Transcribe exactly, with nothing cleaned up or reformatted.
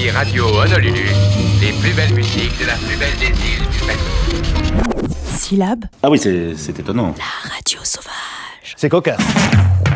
Compagnie Radio Honolulu, les plus belles musiques de la plus belle des îles du Pacifique. Syllabe. Ah oui, c'est, c'est étonnant. La radio sauvage. C'est cocasse.